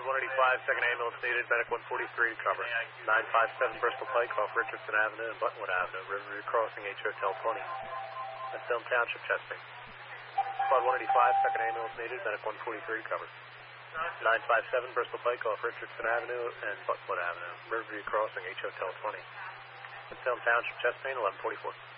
185, second ambulance needed, medic 143 to cover. 957 Bristol Pike off Richardson Avenue and Buttonwood Avenue, Riverview Crossing, H Hotel 20. That's Elm Township, Chesapeake. Squad 185, second ambulance needed, medic 143 to cover. 957 Bristol Pike off Richardson Avenue and Buttonwood Avenue, Riverview Crossing, H Hotel 20. That's Elm Township, Chesapeake, 1144.